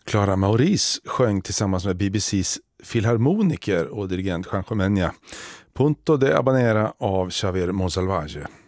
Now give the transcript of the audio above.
Clara Maurice sjöng tillsammans med BBCs filharmoniker och dirigent Juan Comenia Punto de Habanera av Xavier Monsalvage.